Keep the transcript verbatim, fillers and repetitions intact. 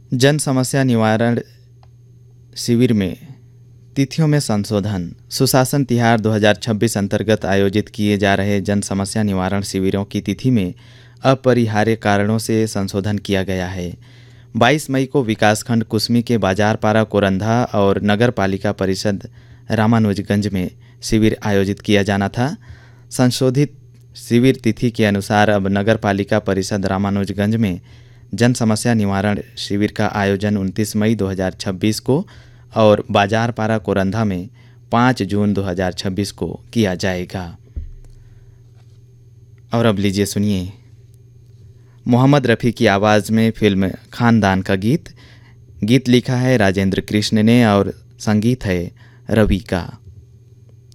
जन समस्या निवारण शिविर में तिथियों में संशोधन। सुशासन तिहार दो हज़ार छब्बीस अंतर्गत आयोजित किए जा रहे जन समस्या निवारण शिविरों की तिथि में अपरिहार्य कारणों से संशोधन किया गया है। बाईस मई को विकासखंड कुसमी के बाजारपारा कोरंधा और नगर पालिका परिषद रामानुजगंज में शिविर आयोजित किया जाना था। संशोधित शिविर तिथि के अनुसार अब नगर पालिका परिषद रामानुजगंज में जन समस्या निवारण शिविर का आयोजन उनतीस मई दो हज़ार छब्बीस को और बाजारपारा कोरंधा में पाँच जून दो हज़ार छब्बीस को किया जाएगा। और अब लीजिए सुनिए मोहम्मद रफ़ी की आवाज़ में फिल्म खानदान का गीत। गीत लिखा है राजेंद्र कृष्ण ने और संगीत है रवि का।